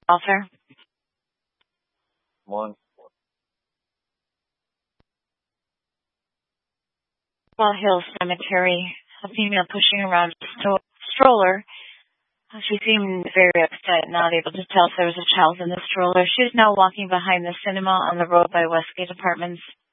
welfare? One. Wall Hill Cemetery, a female pushing around a stroller. She seemed very upset, not able to tell if there was a child in the stroller. She is now walking behind the cinema on the road by Westgate Apartments.